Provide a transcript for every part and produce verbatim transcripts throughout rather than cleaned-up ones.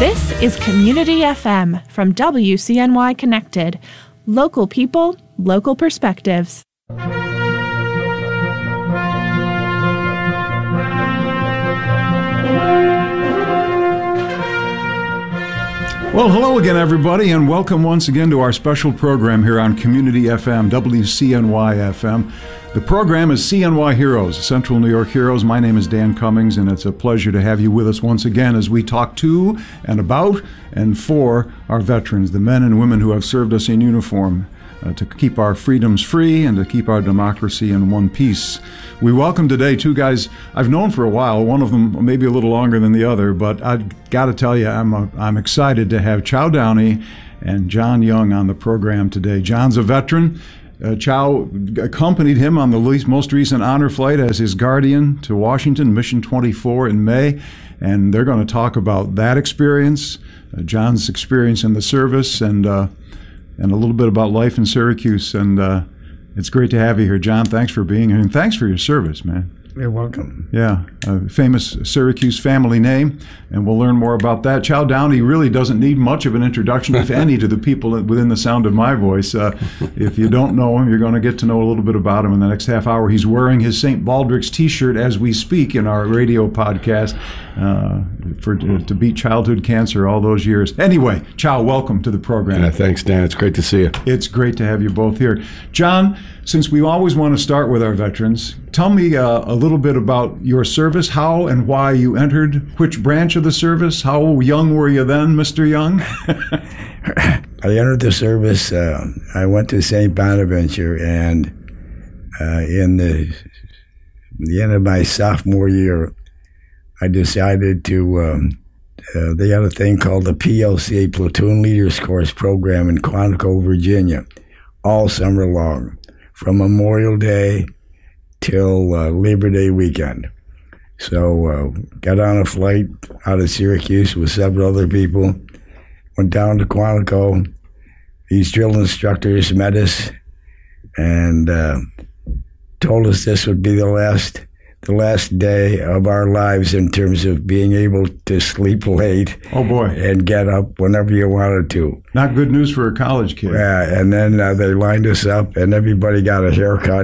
This is Community F M from W C N Y Connected. Local people, local perspectives. Well, hello again, everybody, and welcome once again to our special program here on Community F M, W C N Y F M. The program is C N Y Heroes, Central New York Heroes. My name is Dan Cummings, and it's a pleasure to have you with us once again as we talk to and about and for our veterans, the men and women who have served us in uniform uh, to keep our freedoms free and to keep our democracy in one piece. We welcome today two guys I've known for a while, one of them maybe a little longer than the other, but I've got to tell you, I'm, a, I'm excited to have Chow Downey and John Young on the program today. John's a veteran. Uh, Chow accompanied him on the least, most recent honor flight as his guardian to Washington, Mission twenty-four in May, and they're going to talk about that experience, uh, John's experience in the service, and uh, and a little bit about life in Syracuse. And uh, it's great to have you here, John. Thanks for being here, and thanks for your service, man. You're welcome. Yeah, a famous Syracuse family name, and we'll learn more about that. Chow Downey really doesn't need much of an introduction, if any, to the people within the sound of my voice. Uh, if you don't know him, you're going to get to know a little bit about him in the next half hour. He's wearing his Saint Baldrick's T-shirt as we speak in our radio podcast uh, for to, to beat childhood cancer all those years. Anyway, Chow, welcome to the program. Yeah, thanks, Dan. It's great to see you. It's great to have you both here. John, since we always want to start with our veterans, tell me uh, a little bit about your service, how and why you entered, which branch of the service, how young were you then, Mister Young? I entered the service, uh, I went to Saint Bonaventure, and uh, in the, the end of my sophomore year, I decided to, um, uh, they had a thing called the P L C, Platoon Leaders Course program in Quantico, Virginia, all summer long, from Memorial Day till uh, Labor Day weekend. So uh, got on a flight out of Syracuse with several other people, went down to Quantico. These drill instructors met us and uh, told us this would be the last the last day of our lives in terms of being able to sleep late. Oh boy! And get up whenever you wanted to. Not good news for a college kid. Yeah, and then uh, they lined us up, and everybody got a haircut.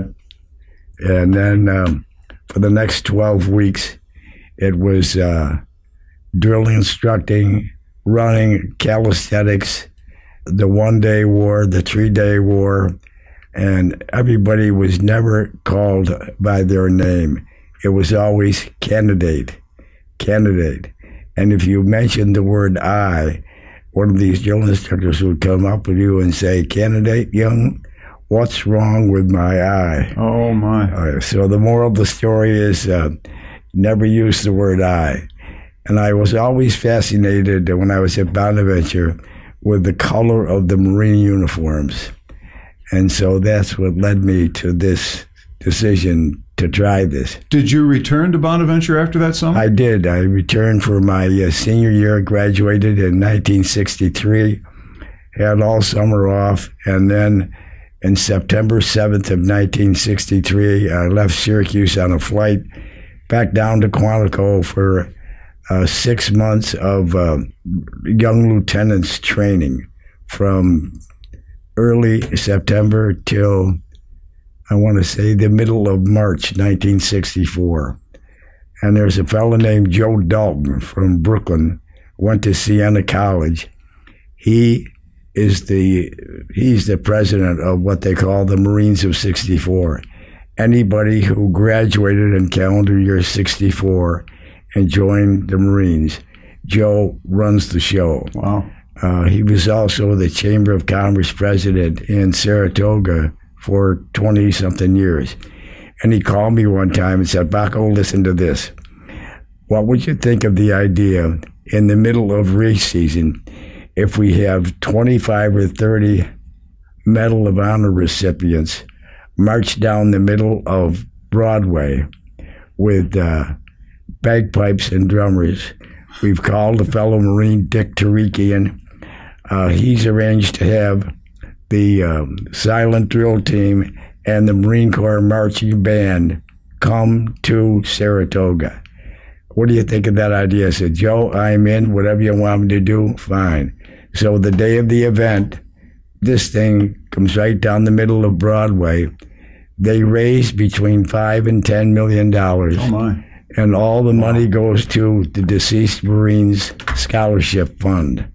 And then um, for the next twelve weeks, it was uh, drill instructing, running, calisthenics, the one-day war, the three-day war, and everybody was never called by their name. It was always candidate, candidate. And if you mentioned the word I, one of these drill instructors would come up with you and say, "Candidate Young, what's wrong with my eye?" Oh, my. Uh, so the moral of the story is uh, never use the word I. And I was always fascinated when I was at Bonaventure with the color of the Marine uniforms. And so that's what led me to this decision to try this. Did you return to Bonaventure after that summer? I did. I returned for my uh, senior year, graduated in nineteen sixty-three, had all summer off, and then on September seventh of nineteen sixty-three, I left Syracuse on a flight back down to Quantico for uh, six months of uh, young lieutenants training from early September till, I want to say, the middle of March nineteen sixty-four. And there's a fellow named Joe Dalton from Brooklyn, went to Siena College. He is the, he's the president of what they call the Marines of sixty-four. Anybody who graduated in calendar year sixty-four and joined the Marines, Joe runs the show. Wow. Uh, he was also the Chamber of Commerce president in Saratoga for twenty-something years. And he called me one time and said, "Baco, listen to this. What would you think of the idea in the middle of race season if we have twenty-five or thirty Medal of Honor recipients march down the middle of Broadway with uh, bagpipes and drummers? We've called a fellow Marine, Dick Tarikian. Uh, he's arranged to have the um, silent drill team and the Marine Corps marching band come to Saratoga. what do you think of that idea? I said, Joe, I'm in. Whatever you want me to do, fine. So the day of the event, this thing comes right down the middle of Broadway. They raise between five and ten million dollars. Oh my! And all the money goes to the Deceased Marines Scholarship Fund.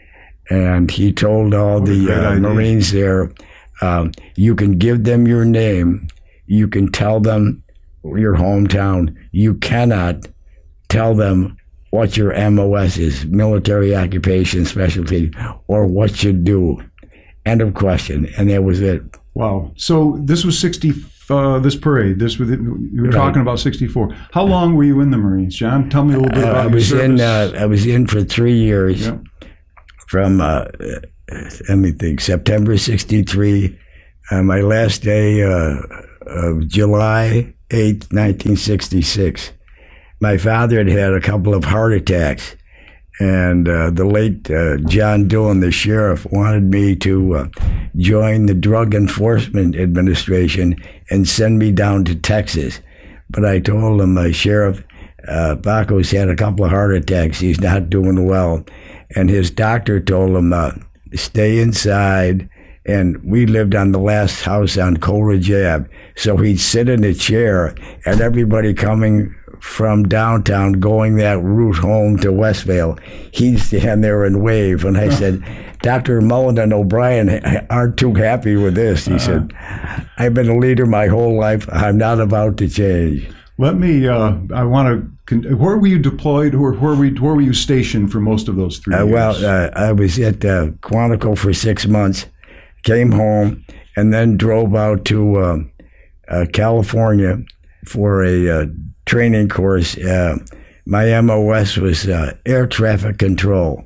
And he told all What a the great uh, idea. Marines there, um, you can give them your name, you can tell them your hometown. You cannot tell them what your M O S is, military occupation specialty, or what you do. End of question. And that was it. Wow. So this was sixty. Uh, this parade. This was you were Right. talking about sixty-four. How long were you in the Marines, John? Tell me a little bit Uh, about I your was in. service. Uh, I was in for three years, Yeah. from uh, let me think, September sixty-three. Uh, my last day uh, of July eighth, nineteen sixty-six. My father had had a couple of heart attacks, and uh, the late uh, John Dillon, the sheriff, wanted me to uh, join the Drug Enforcement Administration and send me down to Texas. But I told him, uh, Sheriff, uh, Baco's had a couple of heart attacks. He's not doing well. And his doctor told him, uh, stay inside. And we lived on the last house on Coleridge Avenue. So he'd sit in a chair, and everybody coming from downtown going that route home to Westvale, he'd stand there and wave. And I said, Doctor Mullen and O'Brien aren't too happy with this. He uh-huh. said, I've been a leader my whole life. I'm not about to change. Let me, uh, I want to, where were you deployed, or where were you, where were you stationed for most of those three uh, years? Well, uh, I was at uh, Quantico for six months, came home, and then drove out to uh, uh, California for a uh, training course. Uh, my M O S was uh, air traffic control.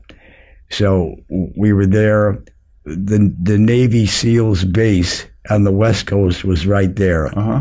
So we were there. The, the Navy SEALs base on the West Coast was right there. Uh-huh.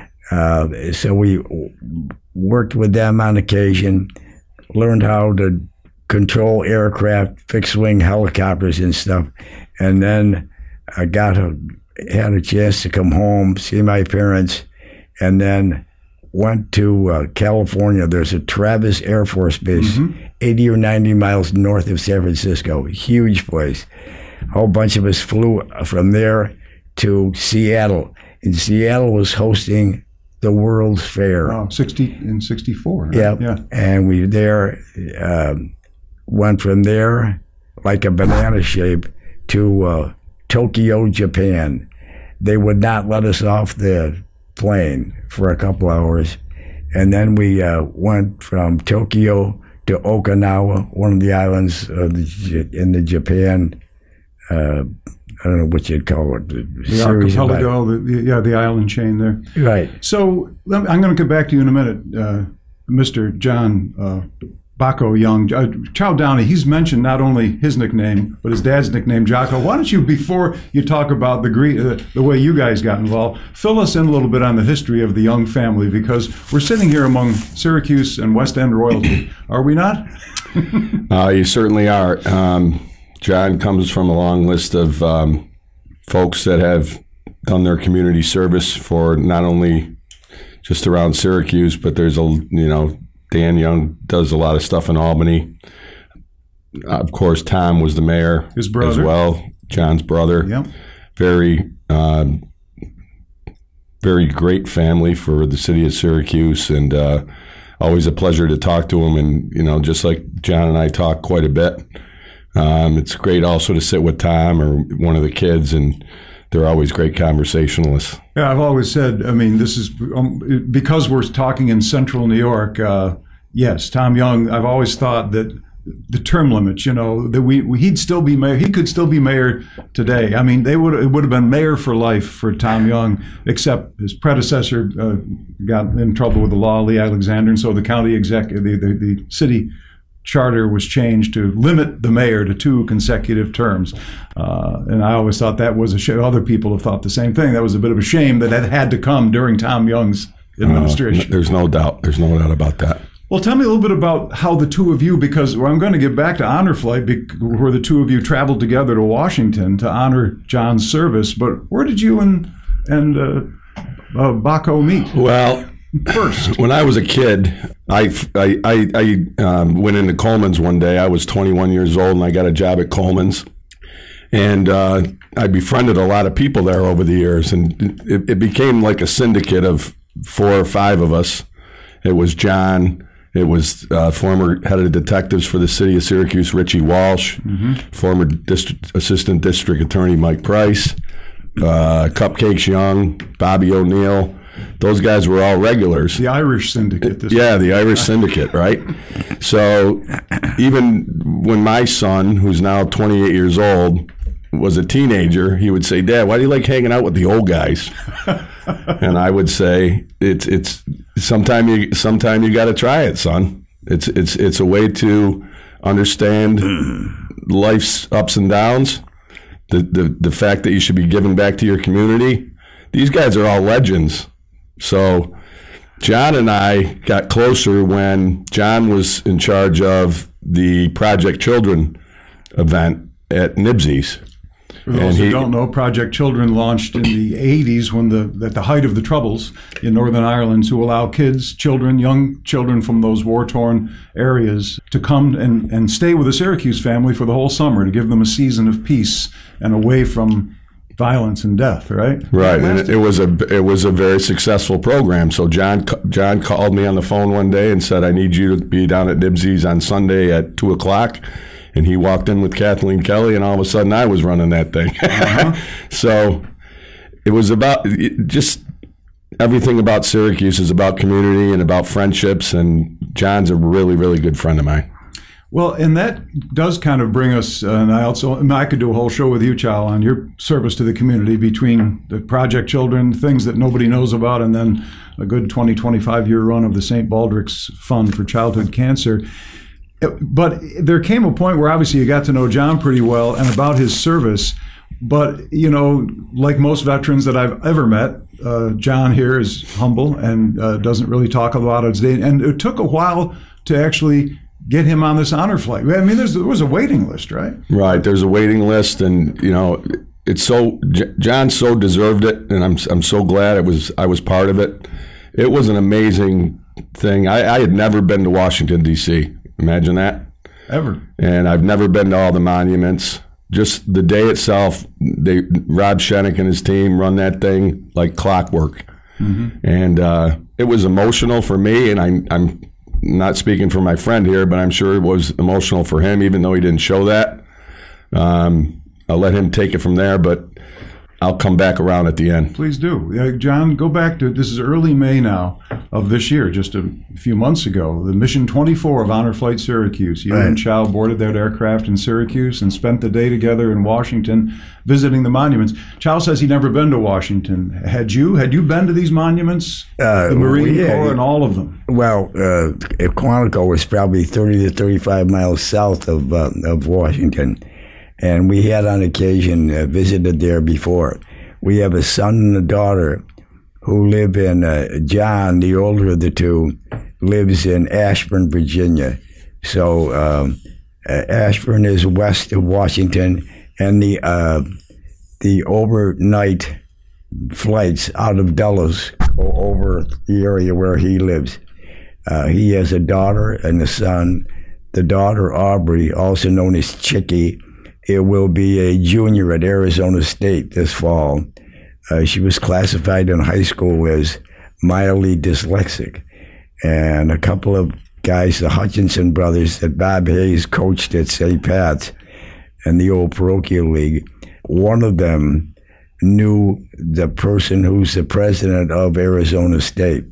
Uh, so we worked with them on occasion, learned how to control aircraft, fixed-wing helicopters and stuff, and then I got a, had a chance to come home, see my parents, and then went to uh, California. There's a Travis Air Force Base, mm-hmm. eighty or ninety miles north of San Francisco, huge place. A whole bunch of us flew from there to Seattle, and Seattle was hosting the World's Fair. Oh, sixty in sixty-four. Right? Yep. Yeah. And we there, um, went from there like a banana shape to uh, Tokyo, Japan. They would not let us off the plane for a couple hours. And then we uh, went from Tokyo to Okinawa, one of the islands of the, in the Japan, uh, I don't know what you'd call it. The, the archipelago, the, the, yeah, the island chain there. Right. So let me, I'm going to come back to you in a minute, uh, Mister John uh, Baco Young. Uh, Chow Downey, he's mentioned not only his nickname, but his dad's nickname, Jocko. Why don't you, before you talk about the, uh, the way you guys got involved, fill us in a little bit on the history of the Young family, because we're sitting here among Syracuse and West End royalty, are we not? uh, you certainly are. Um, John comes from a long list of um, folks that have done their community service for not only just around Syracuse, but there's a, you know, Dan Young does a lot of stuff in Albany. Uh, of course, Tom was the mayor His brother. as well, John's brother. Yep. Very, uh, very great family for the city of Syracuse, and uh, always a pleasure to talk to him. And, you know, just like John and I talk quite a bit. Um, it's great also to sit with Tom or one of the kids, and they're always great conversationalists. Yeah, I've always said, I mean, this is um, because we're talking in central New York. Uh, yes, Tom Young, I've always thought that the term limits, you know, that we, we he'd still be mayor. He could still be mayor today. I mean, they would it would have been mayor for life for Tom Young, except his predecessor uh, got in trouble with the law, Lee Alexander, and so the county exec, the, the, the city charter was changed to limit the mayor to two consecutive terms. Uh, and I always thought that was a shame. Other people have thought the same thing. That was a bit of a shame that that had to come during Tom Young's administration. Uh, there's no doubt. There's no doubt about that. Well, tell me a little bit about how the two of you, because well, I'm going to get back to Honor Flight, where the two of you traveled together to Washington to honor John's service. But where did you and, and uh, uh, Baco meet? Well, first? When I was a kid, I, I, I, I um, went into Coleman's one day. I was twenty-one years old, and I got a job at Coleman's. And uh, I befriended a lot of people there over the years, and it, it became like a syndicate of four or five of us. It was John. It was uh, former head of detectives for the city of Syracuse, Richie Walsh, mm-hmm. former district, assistant district attorney Mike Price, uh, Cupcakes Young, Bobby O'Neill. Those guys were all regulars. The Irish syndicate. This yeah, the Irish syndicate, right? So even when my son, who's now twenty-eight years old, was a teenager, he would say, "Dad, why do you like hanging out with the old guys?" And I would say, "It's it's sometime you sometime you got to try it, son. It's it's it's a way to understand life's ups and downs. The the the fact that you should be giving back to your community. These guys are all legends." So John and I got closer when John was in charge of the Project Children event at Nibsies. For those who don't know, Project Children launched in the eighties when the at the height of the Troubles in Northern Ireland to allow kids, children, young children from those war-torn areas to come and, and stay with the Syracuse family for the whole summer to give them a season of peace and away from violence and death, right? Right, and it, it was a it was a very successful program. So John John called me on the phone one day and said, "I need you to be down at Nibsies on Sunday at two o'clock." And he walked in with Kathleen Kelly, and all of a sudden I was running that thing. Uh-huh. So it was about it just everything about Syracuse is about community and about friendships. And John's a really, really good friend of mine. Well, and that does kind of bring us, uh, and I also, and I could do a whole show with you, Chow, on your service to the community between the Project Children, things that nobody knows about, and then a good twenty, twenty-five year run of the Saint Baldrick's Fund for Childhood Cancer. But there came a point where obviously you got to know John pretty well and about his service. But, you know, like most veterans that I've ever met, uh, John here is humble and uh, doesn't really talk about his day. And it took a while to actually get him on this honor flight. I mean, there's, there was a waiting list, right? Right. There's a waiting list, and you know, it's so John so deserved it, and I'm I'm so glad it was I was part of it. It was an amazing thing. I, I had never been to Washington D C Imagine that. Ever. And I've never been to all the monuments. Just the day itself, they Rob Shenick and his team run that thing like clockwork, mm-hmm. and uh, it was emotional for me, and I, I'm. Not speaking for my friend here, but I'm sure it was emotional for him, even though he didn't show that. Um, I'll let him take it from there, but I'll come back around at the end. Please do. Uh, John, go back to, this is early May now of this year, just a few months ago, the Mission twenty-four of Honor Flight Syracuse. You right. and Chow boarded that aircraft in Syracuse and spent the day together in Washington visiting the monuments. Chow says he'd never been to Washington. Had you? Had you been to these monuments? Uh, the Marine yeah, Corps and all of them? Well, uh, Quantico was probably thirty to thirty-five miles south of, uh, of Washington. And we had on occasion uh, visited there before. We have a son and a daughter who live in, uh, John, the older of the two, lives in Ashburn, Virginia. So um, uh, Ashburn is west of Washington, and the uh, the overnight flights out of Dulles go over the area where he lives. Uh, he has a daughter and a son. The daughter, Aubrey, also known as Chicky, it will be a junior at Arizona State this fall. Uh, she was classified in high school as mildly dyslexic. And a couple of guys, the Hutchinson brothers that Bob Hayes coached at Saint Pat's and the old parochial league, one of them knew the person who's the president of Arizona State.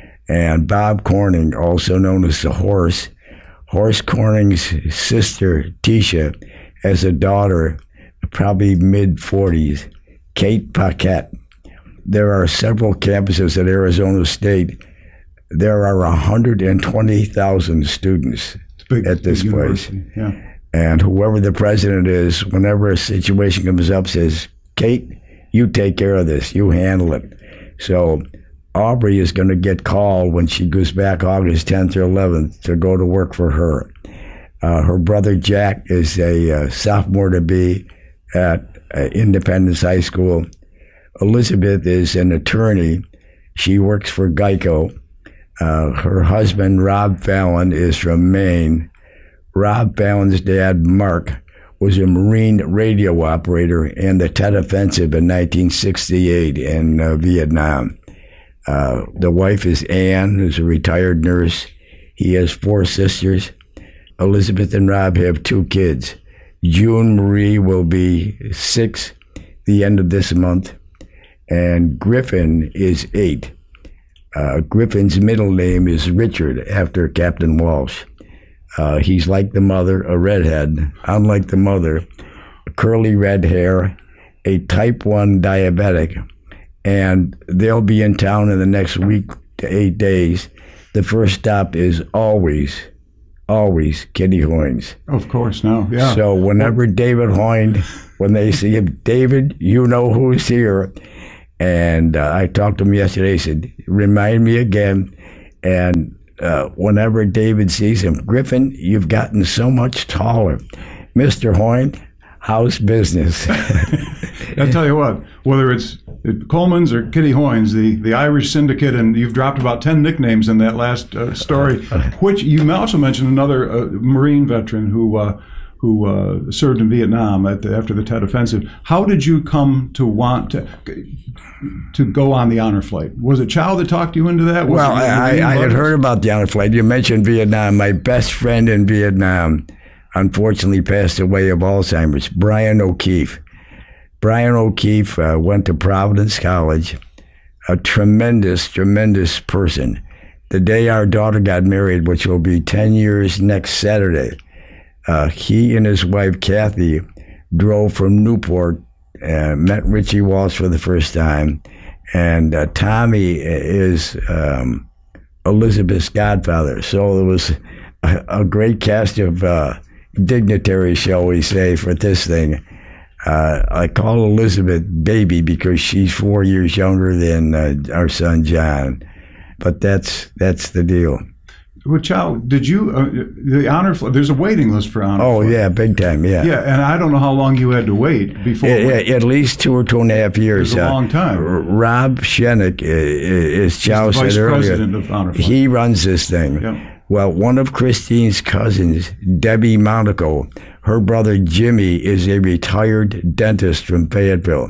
And Bob Corning, also known as the Horse, Horace Corning's sister, Tisha, has a daughter, probably mid forties, Kate Paquette. There are several campuses at Arizona State. There are one hundred twenty thousand students big, at this place. Yeah. And whoever the president is, whenever a situation comes up, says, Kate, you take care of this. You handle it. So Aubrey is going to get called when she goes back August tenth or eleventh to go to work for her. Uh, her brother Jack is a uh, sophomore to be at uh, Independence High School. Elizabeth is an attorney. She works for Geico. Uh, her husband, Rob Fallon, is from Maine. Rob Fallon's dad, Mark, was a Marine radio operator in the Tet Offensive in nineteen sixty-eight in uh, Vietnam. Uh, the wife is Ann, who's a retired nurse. He has four sisters. Elizabeth and Rob have two kids. June Marie will be six the end of this month, and Griffin is eight. Uh, Griffin's middle name is Richard, after Captain Walsh. Uh, he's like the mother, a redhead, unlike the mother, curly red hair, a type one diabetic, and they'll be in town in the next week to eight days. The first stop is always, always Kitty Hoynes. Of course, no, yeah. So whenever David Hoyne, when they see him, David, you know who's here. And uh, I talked to him yesterday. He said, remind me again. And uh, whenever David sees him, Griffin, you've gotten so much taller. Mister Hoyne, how's business? I'll tell you what, whether it's Coleman's or Kitty Hoynes, the, the Irish Syndicate, and you've dropped about ten nicknames in that last uh, story, which you also mentioned another uh, Marine veteran who uh, who uh, served in Vietnam at the, after the Tet Offensive. How did you come to want to to go on the honor flight? Was it Chow that talked you into that? Was well, I, I had heard about the honor flight. You mentioned Vietnam. My best friend in Vietnam unfortunately passed away of Alzheimer's, Brian O'Keefe. Brian O'Keefe uh, went to Providence College, a tremendous, tremendous person. The day our daughter got married, which will be ten years next Saturday, uh, he and his wife, Kathy, drove from Newport, uh, met Richie Walsh for the first time, and uh, Tommy is um, Elizabeth's godfather. So there was a, a great cast of uh, dignitaries, shall we say, for this thing. Uh, I call Elizabeth baby because she's four years younger than uh, our son John, but that's that's the deal. Well, Chow, did you uh, the honor flight? There's a waiting list for honor. Oh flight. yeah, big time. Yeah, yeah, and I don't know how long you had to wait before. Yeah, yeah, at least two or two and a half years. It's a uh, long time. R- Rob Shenick, uh, as Chow He's the said vice earlier, president of honor flight. He runs this thing. Yeah. Well, one of Christine's cousins, Debbie Monaco, her brother Jimmy is a retired dentist from Fayetteville.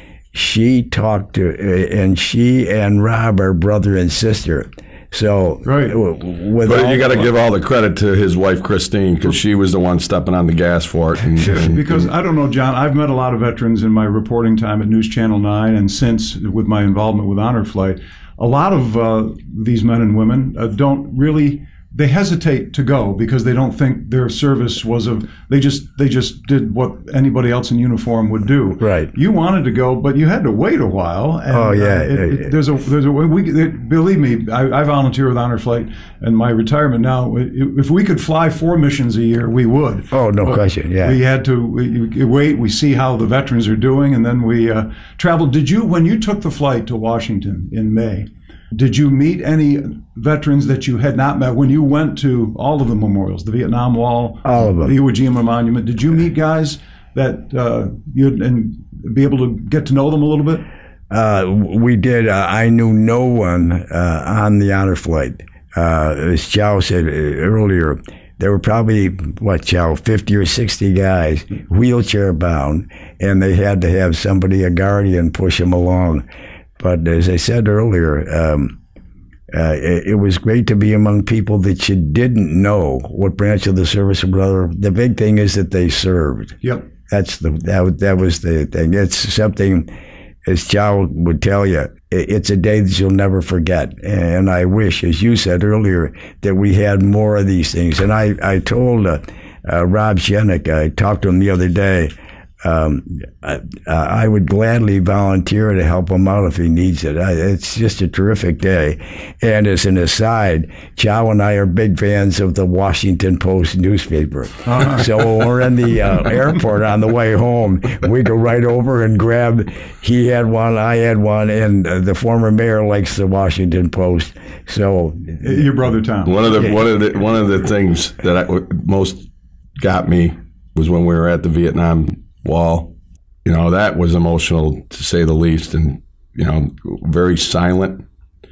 She talked to, uh, and she and Rob are brother and sister. So, right. With but you got to give all the credit to his wife, Christine, because she was the one stepping on the gas for it. And, and, because I don't know, John, I've met a lot of veterans in my reporting time at News Channel nine and since with my involvement with Honor Flight. A lot of uh, these men and women uh, don't really, they hesitate to go because they don't think their service was of, they just they just did what anybody else in uniform would do. Right. You wanted to go, but you had to wait a while. And, oh, yeah. Uh, it, it, there's a, there's a, we, it, believe me, I, I volunteer with Honor Flight and my retirement now. If we could fly four missions a year, we would. Oh, no but question, yeah. We had to we, we wait, we see how the veterans are doing, and then we uh, traveled. Did you, when you took the flight to Washington in May, did you meet any veterans that you had not met when you went to all of the memorials, the Vietnam Wall, all of them, the Iwo Jima Monument? Did you meet guys that uh, you'd and be able to get to know them a little bit? Uh, we did. Uh, I knew no one uh, on the honor flight. Uh, as Chow said earlier, there were probably, what, Chow, fifty or sixty guys, wheelchair bound, and they had to have somebody, a guardian, push them along. But as I said earlier, um, uh, it, it was great to be among people that you didn't know what branch of the service or brother. The big thing is that they served. Yep. That's the that that was the thing. It's something, as Chow would tell you, it, it's a day that you'll never forget. And I wish, as you said earlier, that we had more of these things. And I I told uh, uh, Rob Shenick, I talked to him the other day. Um, I, I would gladly volunteer to help him out if he needs it. I, it's just a terrific day. And as an aside, Chow and I are big fans of the Washington Post newspaper. Uh-huh. So when we're in the uh, airport on the way home, we go right over and grab, he had one, I had one, and uh, the former mayor likes the Washington Post. So your brother Tom. One of the one of the one of the things that I, most got me was when we were at the Vietnam Wall. You know, that was emotional to say the least, and you know, very silent.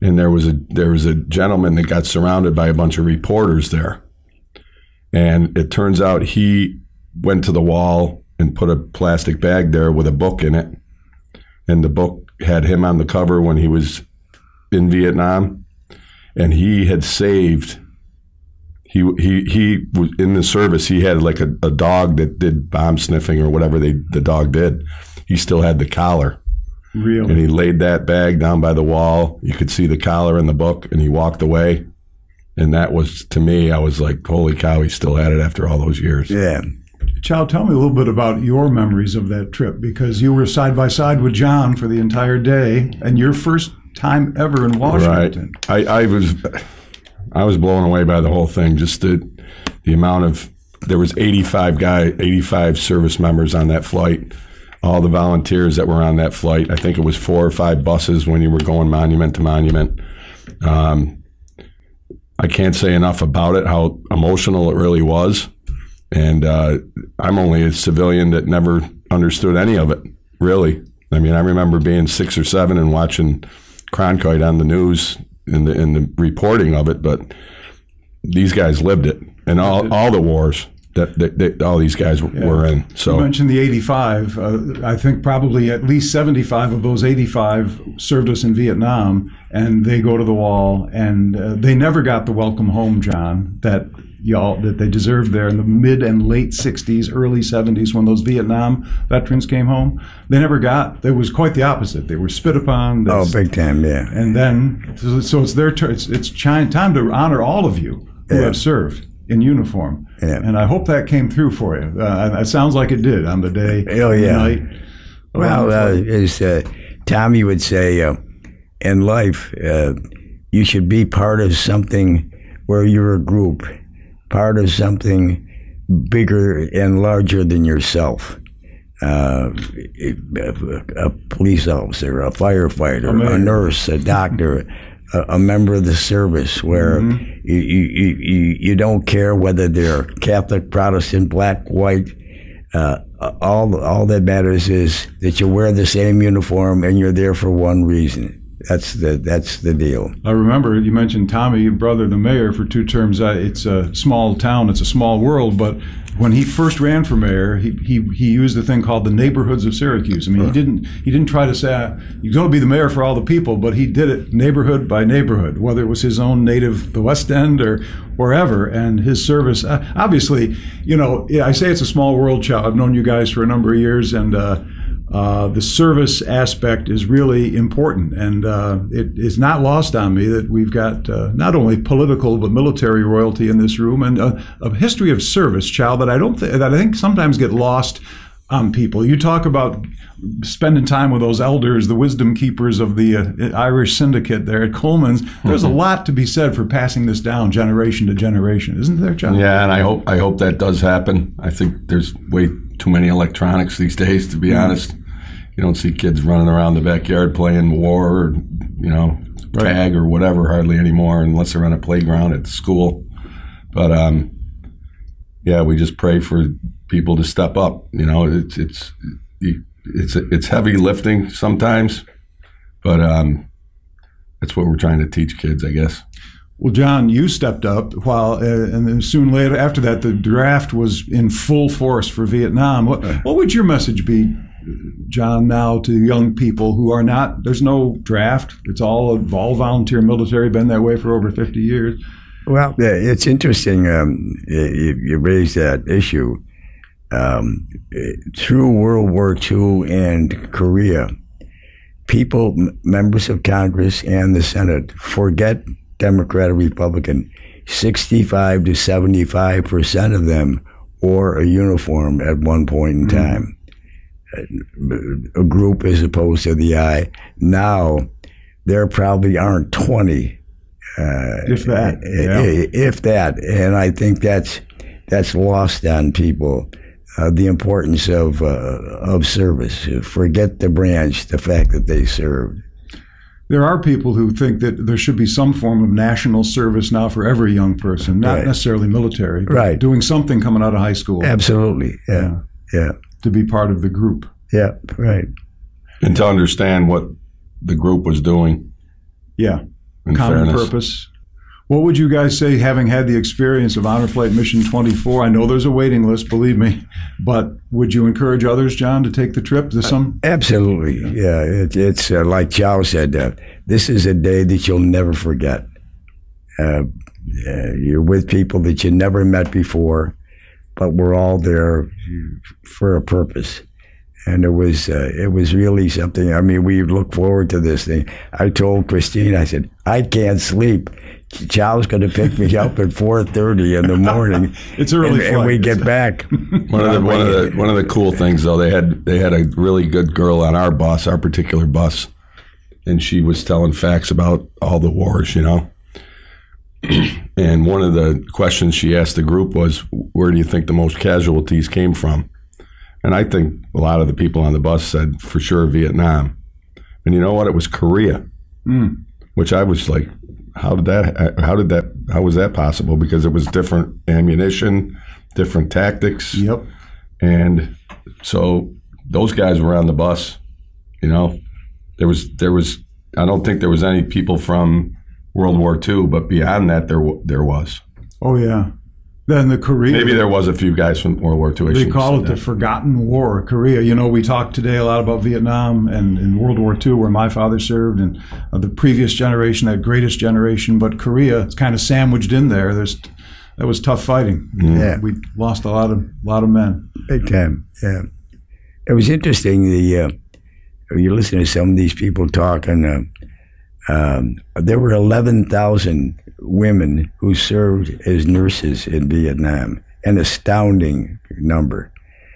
and there was a there was a gentleman that got surrounded by a bunch of reporters there, and it turns out he went to the wall and put a plastic bag there with a book in it, and the book had him on the cover when he was in Vietnam, and he had saved. He he he was in the service. He had like a, a dog that did bomb sniffing or whatever they the dog did. He still had the collar. Really? And he laid that bag down by the wall. You could see the collar in the book, and he walked away. And that was, to me, I was like, holy cow, he still had it after all those years. Yeah. Chow, tell me a little bit about your memories of that trip, because you were side by side with John for the entire day, and your first time ever in Washington. Right. I, I was I was blown away by the whole thing. Just the the amount of, there was eighty-five guy, eighty-five service members on that flight. All the volunteers that were on that flight. I think it was four or five buses when you were going monument to monument. Um, I can't say enough about it, how emotional it really was. And uh, I'm only a civilian that never understood any of it, really. I mean, I remember being six or seven and watching Cronkite on the news in the in the reporting of it, but these guys lived it. And all, all the wars that, that, that all these guys w- Yeah. were in. So You mentioned the eighty-five. Uh, I think probably at least seventy-five of those eighty-five served us in Vietnam, and they go to the wall, and uh, they never got the welcome home, John, that y'all that they deserved there in the mid and late sixties, early seventies, when those Vietnam veterans came home. They never got. It was quite the opposite. They were spit upon. Oh, They- big time, yeah. And then, so, so it's their turn. It's, it's chi- time to honor all of you who Yeah. have served in uniform. Yeah. And I hope that came through for you. Uh, it sounds like it did on the day. Oh, yeah. Night. Well, uh, as uh, Tommy would say, uh, in life, uh, you should be part of something where you're a group, part of something bigger and larger than yourself. Uh, a police officer, a firefighter, a nurse, a doctor, a, a member of the service, where Mm-hmm. you, you, you, you don't care whether they're Catholic, Protestant, black, white. Uh, all all that matters is that you wear the same uniform and you're there for one reason. That's the that's the deal. I remember you mentioned Tommy, your brother, the mayor, for two terms. Uh, it's a small town, it's a small world, but when he first ran for mayor, he he, he used a thing called the neighborhoods of Syracuse. I mean, he didn't he didn't try to say uh, you're going to be the mayor for all the people, but he did it neighborhood by neighborhood, whether it was his own native, the West End, or wherever. And his service, uh, obviously, you know, I say it's a small world, Chow. I've known you guys for a number of years, and uh, Uh, the service aspect is really important, and uh, it is not lost on me that we've got uh, not only political but military royalty in this room, and a, a history of service, Chow, that I don't th- that I think sometimes get lost on people. You talk about spending time with those elders, the wisdom keepers of the uh, Irish syndicate there at Coleman's. There's mm-hmm. a lot to be said for passing this down generation to generation, isn't there, Chow? yeah, and I hope I hope that does happen. I think there's way too many electronics these days, to be mm-hmm. honest. You don't see kids running around the backyard playing war or, you know, right. tag or whatever hardly anymore, unless they're on a playground at school. But, um, yeah, we just pray for people to step up. You know, it's it's it's it's heavy lifting sometimes, but um, that's what we're trying to teach kids, I guess. Well, John, you stepped up while, uh, and then soon later after that, the draft was in full force for Vietnam. What, what would your message be, John, now to young people who are not, there's no draft. It's all, all volunteer military, been that way for over fifty years. Well, it's interesting um, you, you raised that issue. Um, through World War Two and Korea, people, members of Congress and the Senate, forget Democrat or Republican. sixty-five to seventy-five percent of them wore a uniform at one point in time. Mm-hmm. A group as opposed to the eye. Now, there probably aren't twenty. Uh, if that. Yeah. If that. And I think that's that's lost on people, uh, the importance of uh, of service. Forget the branch, the fact that they served. There are people who think that there should be some form of national service now for every young person, not right. necessarily military, but right. doing something coming out of high school. Absolutely. Yeah. Yeah. yeah. To be part of the group. Yeah, right. And to understand what the group was doing. Yeah. in common fairness. purpose. What would you guys say, having had the experience of Honor Flight Mission twenty-four? I know there's a waiting list, believe me, but would you encourage others, John, to take the trip to some? Absolutely, yeah. It, it's uh, like Chow said, uh, this is a day that you'll never forget. Uh, uh, you're with people that you never met before, but we're all there for a purpose. And it was uh, it was really something. I mean, we look forward to this thing. I told Christine, I said, I can't sleep. Chow's going to pick me up at four thirty in the morning. It's early, and, and we get back. One of the one of the one of the cool things, though, they had they had a really good girl on our bus, our particular bus, and she was telling facts about all the wars, you know. And one of the questions she asked the group was, "Where do you think the most casualties came from?" And I think a lot of the people on the bus said, for sure, Vietnam. And you know what? It was Korea, mm. which I was like, how did that, how did that, how was that possible? Because it was different ammunition, different tactics. Yep. And so those guys were on the bus, you know. There was, there was, I don't think there was any people from World War Two, but beyond that, there there was. Oh, yeah. Then the Korea. Maybe there was a few guys from World War Two. They call it the Forgotten War, Korea. You know, we talked today a lot about Vietnam and, and World War Two, where my father served, and uh, the previous generation, that greatest generation. But Korea, it's kind of sandwiched in there. There's that was tough fighting. Mm. Yeah, we lost a lot of lot of men. Big time. Yeah, it was interesting. The uh, you listen to some of these people talk, and uh, um, there were eleven thousand women who served as nurses in Vietnam, an astounding number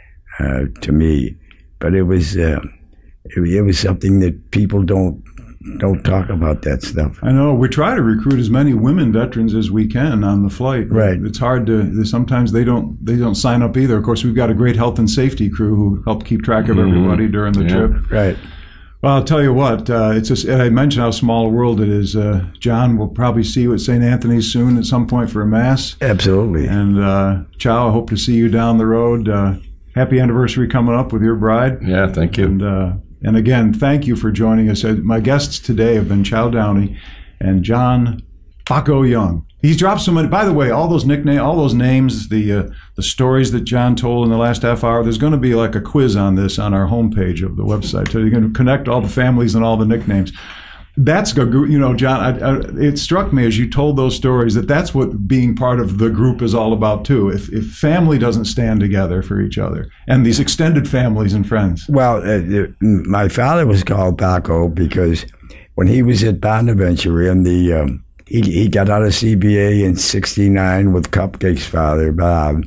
uh, to me. But it was uh, it, it was something that people don't don't talk about that stuff. I know. We try to recruit as many women veterans as we can on the flight. Right. It's hard to. Sometimes they don't. They don't sign up either. Of course, we've got a great health and safety crew who help keep track of everybody mm-hmm. during the yeah. trip. Right. Well, I'll tell you what, uh, it's just, I mentioned how small a world it is. Uh, John, we'll probably see you at Saint Anthony's soon at some point for a Mass. Absolutely. And uh, Chow, I hope to see you down the road. Uh, happy anniversary coming up with your bride. Yeah, thank you. And, uh, and again, thank you for joining us. My guests today have been Chow Downey and John Baco Young. He's dropped so many. By the way, all those nicknames, all those names, the uh, the stories that John told in the last half hour. There's going to be like a quiz on this on our homepage of the website. So you're going to connect all the families and all the nicknames. That's you know, John. I, I, it struck me as you told those stories that that's what being part of the group is all about too. If if family doesn't stand together for each other, and these extended families and friends. Well, uh, my father was called Baco because when he was at Bonaventure in the. Um, He, he got out of C B A in sixty-nine with Cupcake's father, Bob,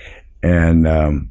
and um,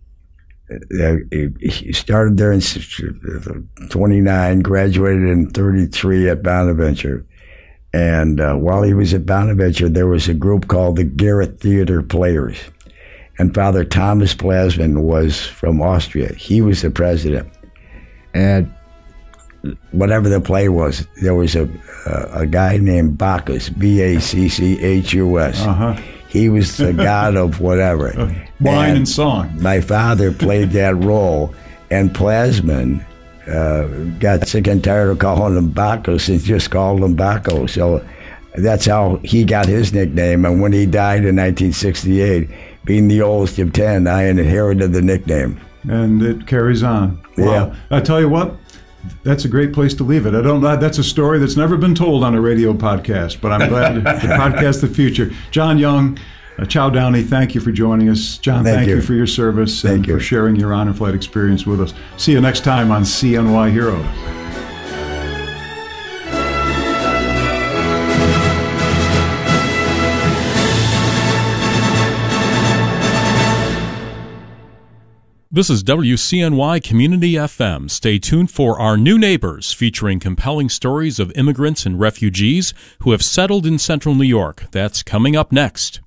he started there in twenty-nine, graduated in thirty-three at Bonaventure. And uh, while he was at Bonaventure, there was a group called the Garrett Theater Players. And Father Thomas Plasman was from Austria. He was the president. And whatever the play was, there was a uh, a guy named Bacchus, B A C C H U S. Uh-huh. He was the god of whatever. Wine and, and song. My father played that role, and Plasman uh, got sick and tired of calling him Bacchus and just called him Baco. So that's how he got his nickname. And when he died in nineteen sixty-eight, being the oldest of ten, I inherited the nickname. And it carries on. Wow. Yeah. I tell you what, that's a great place to leave it. I don't. That's a story that's never been told on a radio podcast, but I'm glad to podcast the future. John Young, uh, Chow Downey, thank you for joining us. John, thank, thank you. you for your service thank and you. for sharing your Honor Flight experience with us. See you next time on C N Y Heroes. This is W C N Y Community F M. Stay tuned for Our New Neighbors, featuring compelling stories of immigrants and refugees who have settled in Central New York. That's coming up next.